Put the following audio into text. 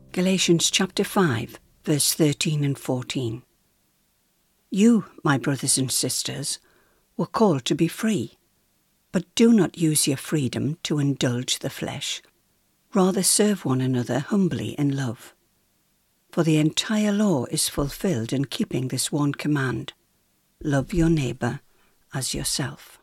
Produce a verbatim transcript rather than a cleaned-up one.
Galatians chapter five, verse thirteen and fourteen. You, my brothers and sisters, were called to be free, but do not use your freedom to indulge the flesh. Rather serve one another humbly in love. For the entire law is fulfilled in keeping this one command: love your neighbour as yourself.